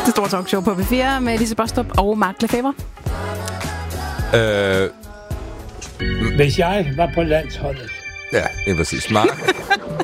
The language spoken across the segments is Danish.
Det store talkshow på P4 med Lise Bostrup og Mark Lefebvre. Hvis jeg var på landsholdet. Ja, det er præcis. Mark.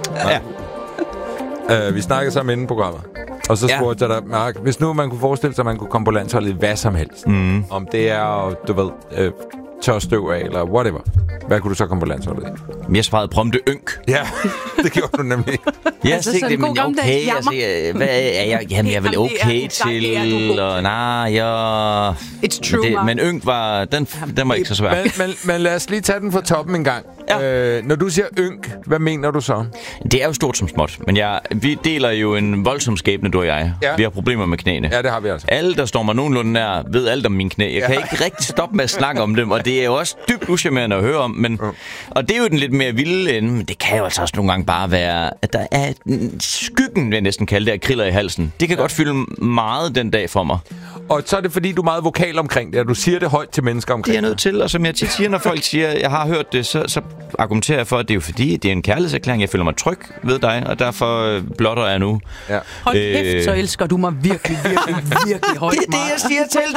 Vi snakkede sammen inden programmet. Og så spurgte jeg dig, Mark, hvis nu man kunne forestille sig, at man kunne komme på landsholdet i hvad som helst. Om det er, du ved, tør støv af, eller whatever. Hvad kunne du så komme på landsholdet i? Jeg svarede prompte ynk. Ja, det gjorde du nemlig. Jeg altså, tænkte, men okay, hvad er jeg? Jamen, jeg er vel okay til, og nej, It's true, men ynk var, den var ikke så svær. Men lad os lige tage den fra toppen en gang. Ja. Når du siger ynk, hvad mener du så? Det er jo stort som småt, men vi deler jo en voldsom skæbne, du og jeg. Ja. Vi har problemer med knæene. Ja, det har vi altså. Alle, der står mig nogenlunde nær, ved alt om mine knæ. Jeg kan ikke rigtig stoppe med at snakke om dem, og det er jo også dybt uschammerende at høre om. Men, og det er jo den lidt mere vilde ende, men det kan jo altså også nogle gange bare være, at der er skyggen, vil jeg næsten kalde det, af kriller i halsen. Det kan godt fylde meget den dag for mig. Og så er det, fordi du er meget vokal omkring det, og du siger det højt til mennesker omkring det. Det er nødt til, og som jeg tit siger, når folk siger, jeg har hørt det, så argumenterer jeg for, at det er jo fordi, det er en kærlighedserklæring. Jeg føler mig tryg ved dig, og derfor blotter jeg nu. Ja. Hold kæft, så elsker du mig virkelig, virkelig, virkelig højt. Det er det, jeg siger til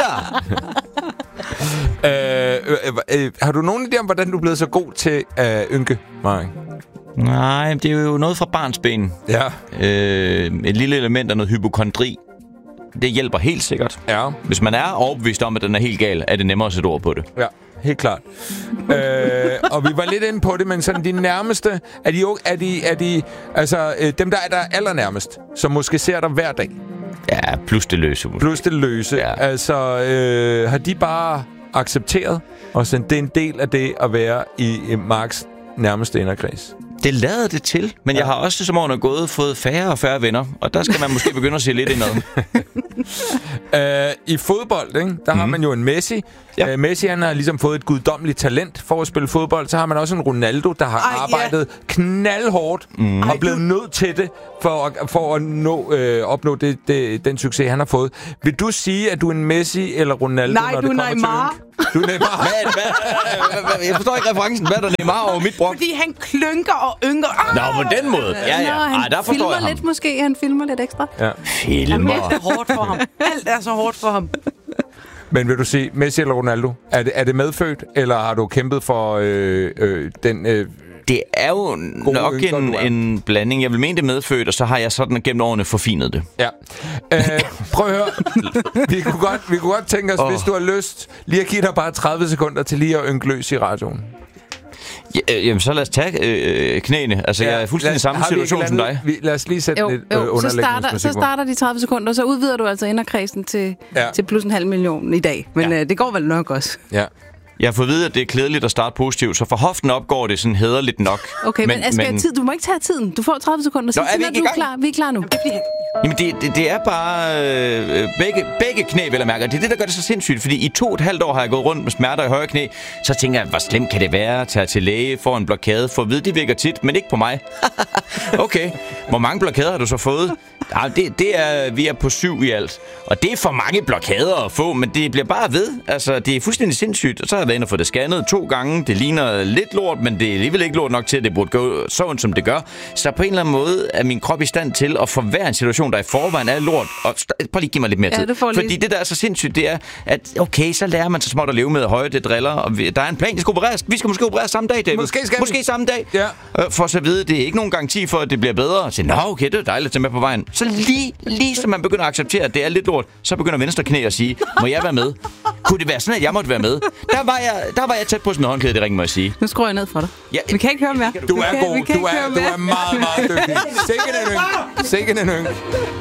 dig. Har du nogen idé om, hvordan du er blevet så god til ynke, Mark? Nej, det er jo noget fra barnsben. Ja. Et lille element af noget hypokondri. Det hjælper helt sikkert. Ja. Hvis man er overbevist om, at den er helt gal, er det nemmere at sætte ord på det. Ja, helt klart. Og vi var lidt inde på det, men sådan de nærmeste, er de altså dem, der er der allernærmest, som måske ser dig hver dag? Ja, plus det løse. Plus det løse. Ja. Altså, har de bare accepteret, og sådan, det er en del af det at være i Marks nærmeste inderkreds? Det lader det til, men jeg har også som årene gået fået færre og færre venner, og der skal man måske begynde at se lidt indad. I fodbold, ikke? Der har man jo en Messi. Ja. Messi, han har ligesom fået et guddommeligt talent for at spille fodbold. Så har man også en Ronaldo, der har arbejdet knaldhårdt og blevet nødt til det for at opnå den succes, han har fået. Vil du sige, at du er en Messi eller Ronaldo, når det kommer Neymar. til Du er Neymar. Jeg forstår ikke referencen. Hvad er der Neymar over mit brok? Fordi han klynker og ynker. Nå, på den måde. Ja. Der forstår jeg ham. Lidt måske. Han filmer lidt ekstra. Ja. Filmer. Alt er hårdt for ham. Alt er så hårdt for ham. Men vil du sige, Messi eller Ronaldo? Er det medfødt, eller har du kæmpet for den... Det er jo nok en blanding. Jeg vil mene det medfødt, og så har jeg sådan gennem årene forfinet det. Ja. Prøv at høre. Vi kunne godt tænke os, hvis du har lyst, lige at give dig bare 30 sekunder til lige at ynke løs i radioen. Jamen, så lad os tage knæene. Altså, jeg er fuldstændig i samme situation som dig. Lad os lige sætte lidt underlægningsmusik. Så starter de 30 sekunder, så udvider du altså inderkredsen til plus 500.000 i dag. Men det går vel nok også. Ja. Jeg har fået at vide, at det er klædeligt at starte positivt, så for hoften opgår det sådan hæderligt nok. Okay, men Asger, tid. Du må ikke tage tiden. Du får 30 sekunder. Så er du klar. Vi er klar nu. Jamen, det er bare begge knæ, vil jeg mærke. Det er det, der gør det så sindssygt, fordi i 2,5 år har jeg gået rundt med smerter i højre knæ. Så tænker jeg, hvor slemt kan det være at tage til læge, få en blokade, for at vide, det virker tit, men ikke på mig. Okay, hvor mange blokader har du så fået? Ja, vi er på 7 i alt. Og det er for mange blokader at få, men det bliver bare ved. Altså, det er fuldstændig sindssygt. Og så har jeg været inde og få det scannet 2 gange. Det ligner lidt lort, men det er alligevel ikke lort nok til, at det burde gå så ondt, som det gør. Så på en eller anden måde er min krop i stand til at forværre en situation, der i forvejen er lort. Og prøv lige at give mig lidt mere tid. Fordi det, der er så sindssygt, det er, at okay, så lærer man så småt at leve med høje, det driller. Og der er en plan, det skal opereres. Vi skal måske opereres samme dag, David. Måske samme dag. Ja. For så at vide, det er ikke nogen garanti for, at det bliver bedre. Så nå, okay, det er dejligt at tage med på vejen. Så lige så man begynder at acceptere, at det er lidt lort, så begynder venstre knæ at sige, må jeg være med? Kunne det være sådan, at jeg måtte være med? Der var jeg tæt på sådan en håndklæde, det ringer mig at sige. Nu skruer jeg ned for dig. Ja, vi kan ikke høre mere. Du er god. Du er meget, meget dygtig. Sikke en yng.